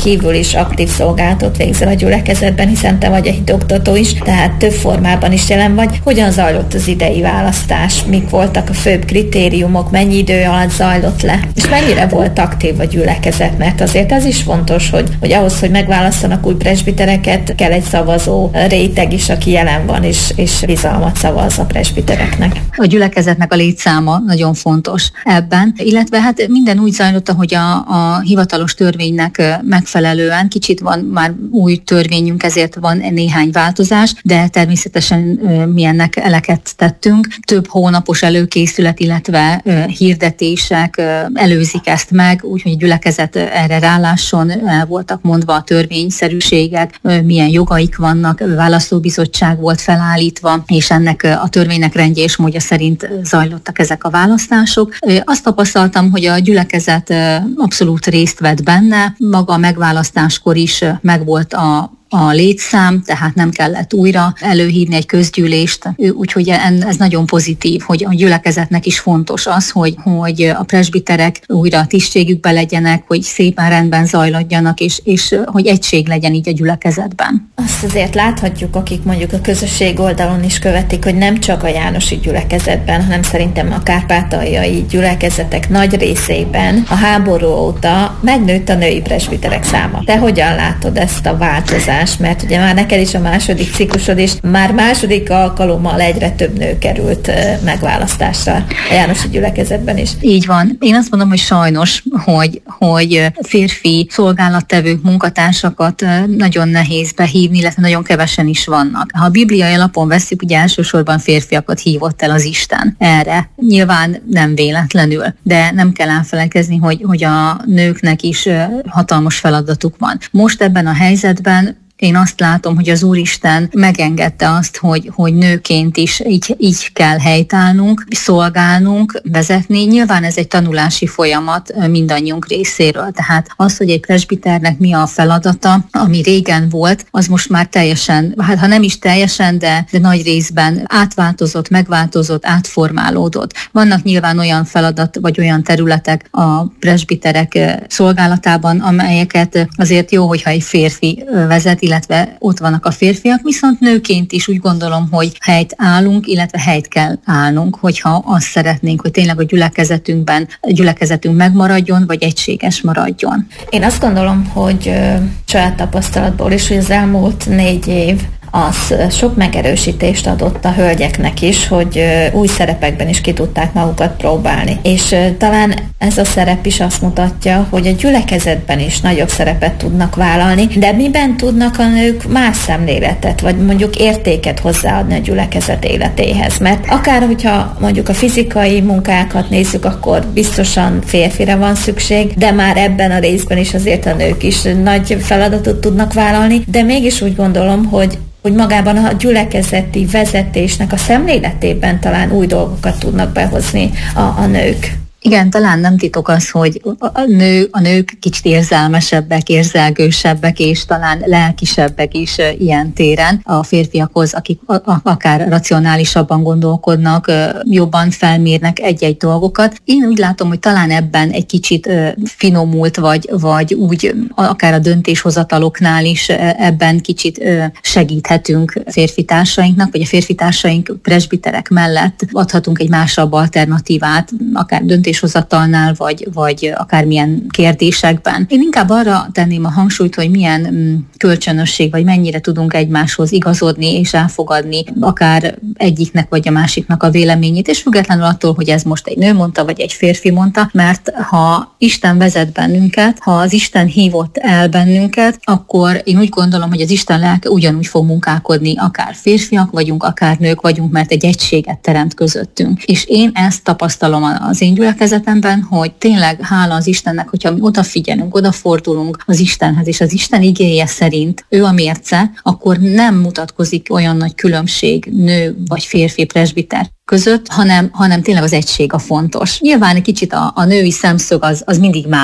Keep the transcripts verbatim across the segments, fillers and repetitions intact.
kívül is aktív szolgálatot végzel a gyülekezetben, hiszen te vagy egy hitoktató is, tehát több formában is jelen vagy. Hogyan zajlott az idei választás? Mik voltak a főbb kritériumok? Mennyi idő alatt zajlott le? És mennyire volt aktív a gyülekezet? Mert azért ez is fontos, hogy, hogy ahhoz, hogy megválasszanak új presbitereket, kell egy szavazó réteg is, aki jelen van, és, és bizalmat szavaz a presbitereknek. A gyülekezetnek a létszáma nagyon fontos ebben, illetve hát minden úgy zajlott, hogy a, a hivatalos törvénynek megfelelően, kicsit van már új törvényünk, ezért van néhány változás, de természetesen mi ennek eleket tettünk. Több hónapos előkészület, illetve hirdetések előzik ezt meg, úgyhogy a gyülekezet erre rálásson, el voltak mondva a törvényszerűségek, milyen jogaik vannak, választóbizottság volt felállítva, és ennek a törvénynek rendje és módja szerint zajlottak ezek a választások. Azt tapasztaltam, hogy a gyülekezet abszolút részt vett benne, maga a megválasztáskor is megvolt a a létszám, tehát nem kellett újra előhívni egy közgyűlést, úgyhogy ez nagyon pozitív, hogy a gyülekezetnek is fontos az, hogy, hogy a presbiterek újra a tisztségükbe legyenek, hogy szépen rendben zajlódjanak, és, és hogy egység legyen így a gyülekezetben. Azt azért láthatjuk, akik mondjuk a közösség oldalon is követik, hogy nem csak a jánosi gyülekezetben, hanem szerintem a kárpátaljai gyülekezetek nagy részében a háború óta megnőtt a női presbiterek száma. Te hogyan látod ezt a változást? Mert ugye már neked is a második ciklusod, és már második alkalommal egyre több nő került megválasztásra a jánosi gyülekezetben is. Így van. Én azt mondom, hogy sajnos, hogy, hogy férfi szolgálattevők, munkatársakat nagyon nehéz behívni, illetve nagyon kevesen is vannak. Ha a bibliai alapon vesszük, ugye elsősorban férfiakat hívott el az Isten erre. Nyilván nem véletlenül, de nem kell elfelejtkezni, hogy, hogy a nőknek is hatalmas feladatuk van. Most ebben a helyzetben én azt látom, hogy az Úristen megengedte azt, hogy, hogy nőként is így, így kell helytállnunk, szolgálnunk, vezetni. Nyilván ez egy tanulási folyamat mindannyiunk részéről. Tehát az, hogy egy presbiternek mi a feladata, ami régen volt, az most már teljesen, hát ha nem is teljesen, de, de nagy részben átváltozott, megváltozott, átformálódott. Vannak nyilván olyan feladat, vagy olyan területek a presbiterek szolgálatában, amelyeket azért jó, hogyha egy férfi vezet, illetve ott vannak a férfiak, viszont nőként is úgy gondolom, hogy helyt állunk, illetve helyt kell állnunk, hogyha azt szeretnénk, hogy tényleg a gyülekezetünkben, a gyülekezetünk megmaradjon, vagy egységes maradjon. Én azt gondolom, hogy saját tapasztalatból is, hogy az elmúlt négy év az sok megerősítést adott a hölgyeknek is, hogy új szerepekben is ki tudták magukat próbálni. És talán ez a szerep is azt mutatja, hogy a gyülekezetben is nagyobb szerepet tudnak vállalni, de miben tudnak a nők más szemléletet, vagy mondjuk értéket hozzáadni a gyülekezet életéhez. Mert akár, hogyha mondjuk a fizikai munkákat nézzük, akkor biztosan férfira van szükség, de már ebben a részben is azért a nők is nagy feladatot tudnak vállalni, de mégis úgy gondolom, hogy hogy magában a gyülekezeti vezetésnek a szemléletében talán új dolgokat tudnak behozni a, a nők. Igen, talán nem titok az, hogy a, nő, a nők kicsit érzelmesebbek, érzelgősebbek, és talán lelkisebbek is ilyen téren a férfiakhoz, akik a, a, akár racionálisabban gondolkodnak, jobban felmérnek egy-egy dolgokat. Én úgy látom, hogy talán ebben egy kicsit finomult, vagy, vagy úgy akár a döntéshozataloknál is ebben kicsit segíthetünk férfi társainknak, vagy a férfi társaink presbiterek mellett adhatunk egy másabb alternatívát, akár döntéshozatalnál, vagy, vagy akármilyen kérdésekben. Én inkább arra tenném a hangsúlyt, hogy milyen mm, kölcsönösség, vagy mennyire tudunk egymáshoz igazodni és elfogadni akár egyiknek vagy a másiknak a véleményét, és függetlenül attól, hogy ez most egy nő mondta, vagy egy férfi mondta, mert ha Isten vezet bennünket, ha az Isten hívott el bennünket, akkor én úgy gondolom, hogy az Isten lelke ugyanúgy fog munkálkodni, akár férfiak vagyunk, akár nők vagyunk, mert egy egységet teremt közöttünk. És én ezt tapasztalom az én gyülekezetemben, hogy tényleg hála az Istennek, hogyha mi odafigyelünk, odafordulunk az Istenhez, és az Isten igéje szerint ő a mérce, akkor nem mutatkozik olyan nagy különbség nő vagy férfi presbiter között, hanem, hanem tényleg az egység a fontos. Nyilván egy kicsit a, a női szemszög az, az mindig más,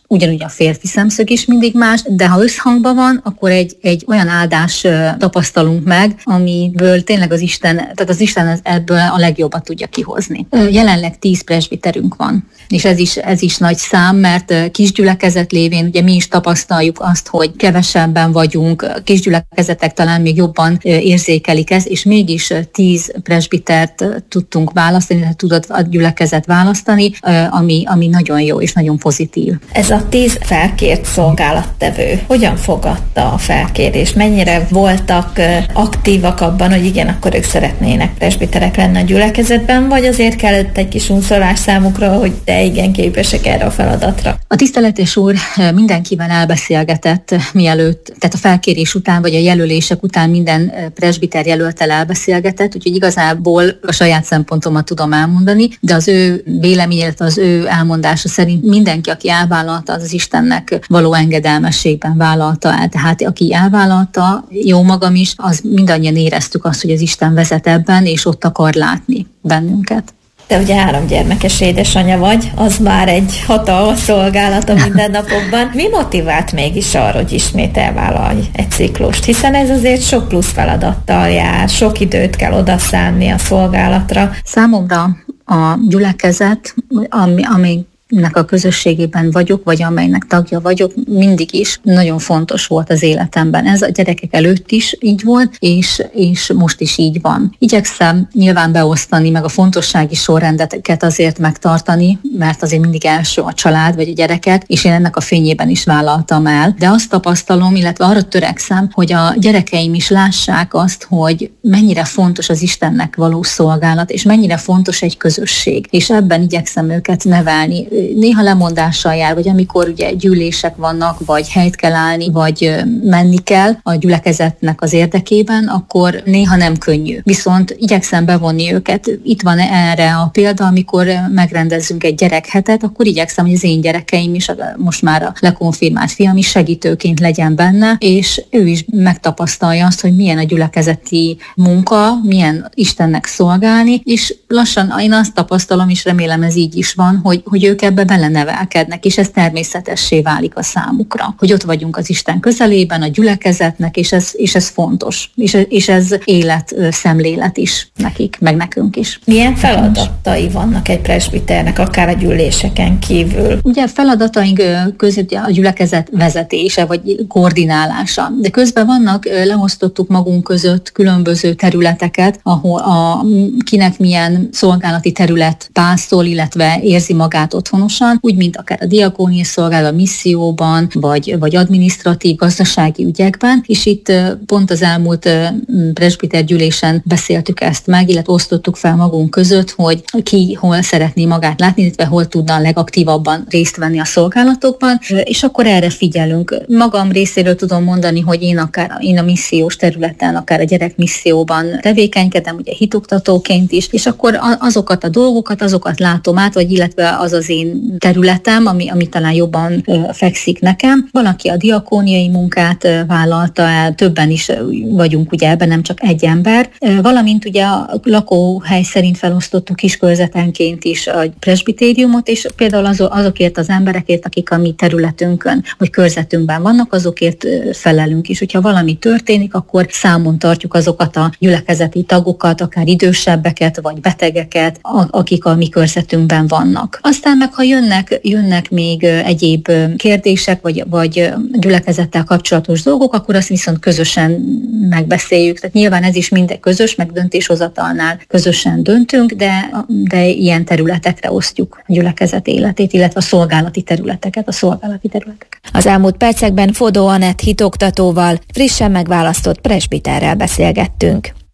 ugyanúgy a férfi szemszög is mindig más, de ha összhangban van, akkor egy, egy olyan áldás tapasztalunk meg, amiből tényleg az Isten, tehát az Isten ebből a legjobbat tudja kihozni. Jelenleg tíz presbiterünk van, és ez is, ez is nagy szám, mert kisgyülekezet lévén ugye mi is tapasztaljuk azt, hogy kevesebben vagyunk, kisgyülekezetek talán még jobban érzékelik ezt, és mégis tíz presbitert tudtunk választani, tehát tudott a gyülekezet választani, ami, ami nagyon jó és nagyon pozitív. Ez a tíz felkért szolgálattevő hogyan fogadta a felkérést? Mennyire voltak aktívak abban, hogy igen, akkor ők szeretnének presbiterek lenni a gyülekezetben, vagy azért kellett egy kis unszolás számukra, hogy de igen, képesek erre a feladatra? A tiszteletes úr mindenkivel elbeszélgetett mielőtt, tehát a felkérés után, vagy a jelölések után minden presbiter jelöltel elbeszélgetett, úgyhogy igazából a saját szempontomat tudom elmondani, de az ő véleményét, az ő elmondása szerint mindenki, aki elvállalta, az az Istennek való engedelmességben vállalta el. Tehát aki elvállalta, jó magam is, az mindannyian éreztük azt, hogy az Isten vezet ebben, és ott akar látni bennünket. Te ugye három gyermekes édesanyja vagy, az már egy hatalmas szolgálat a mindennapokban. Mi motivált mégis arra, hogy ismét elvállalj egy ciklust? Hiszen ez azért sok plusz feladattal jár, sok időt kell odaszánni a szolgálatra. Számomra a gyülekezet, ami, ami nek a közösségében vagyok, vagy amelynek tagja vagyok, mindig is nagyon fontos volt az életemben. Ez a gyerekek előtt is így volt, és, és most is így van. Igyekszem nyilván beosztani, meg a fontossági sorrendeket azért megtartani, mert azért mindig első a család, vagy a gyerekek, és én ennek a fényében is vállaltam el. De azt tapasztalom, illetve arra törekszem, hogy a gyerekeim is lássák azt, hogy mennyire fontos az Istennek való szolgálat, és mennyire fontos egy közösség. És ebben igyekszem őket nevelni. Néha lemondással jár, vagy amikor ugye gyűlések vannak, vagy helyt kell állni, vagy menni kell a gyülekezetnek az érdekében, akkor néha nem könnyű. Viszont igyekszem bevonni őket. Itt van erre a példa, amikor megrendezzünk egy gyerekhetet, akkor igyekszem, hogy az én gyerekeim is, most már a lekonfirmált fiam is segítőként legyen benne, és ő is megtapasztalja azt, hogy milyen a gyülekezeti munka, milyen Istennek szolgálni, és lassan én azt tapasztalom, és remélem ez így is van, hogy, hogy ők ebbe belenevelkednek, és ez természetessé válik a számukra. Hogy ott vagyunk az Isten közelében, a gyülekezetnek, és ez, és ez fontos. És, és ez élet, szemlélet is nekik, meg nekünk is. Milyen feladatai vannak egy presbiternek, akár a gyűléseken kívül? Ugye feladataink között a gyülekezet vezetése, vagy koordinálása. De közben vannak, leosztottuk magunk között különböző területeket, ahol a, kinek milyen szolgálati terület pászol, illetve érzi magát otthonosan, úgy, mint akár a diakóniai szolgálat, a misszióban, vagy, vagy adminisztratív, gazdasági ügyekben, és itt pont az elmúlt presbiter gyűlésen beszéltük ezt meg, illetve osztottuk fel magunk között, hogy ki hol szeretné magát látni, illetve hol tudna a legaktívabban részt venni a szolgálatokban, és akkor erre figyelünk. Magam részéről tudom mondani, hogy én akár én a missziós területen, akár a gyerekmisszióban tevékenykedem, ugye hitoktatóként is, és akkor azokat a dolgokat, azokat látom át, vagy illetve az az én területem, ami, ami talán jobban fekszik nekem. Valaki a diakóniai munkát vállalta el, többen is vagyunk ugye ebben, nem csak egy ember. Valamint ugye a lakóhely szerint felosztottuk kiskörzetenként is a presbitériumot, és például azokért az emberekért, akik a mi területünkön, vagy körzetünkben vannak, azokért felelünk is. Hogyha valami történik, akkor számon tartjuk azokat a gyülekezeti tagokat, akár idősebbeket, vagy betegeket, akik a mi körzetünkben vannak. Aztán meg, ha jönnek, jönnek még egyéb kérdések, vagy, vagy gyülekezettel kapcsolatos dolgok, akkor azt viszont közösen megbeszéljük. Tehát nyilván ez is minden közös, meg döntéshozatalnál közösen döntünk, de, de ilyen területekre osztjuk a gyülekezet életét, illetve a szolgálati területeket, a szolgálati területeket. Az elmúlt percekben Fodó Anett hitoktatóval, frissen megválasztott presbiterrel beszélgettünk.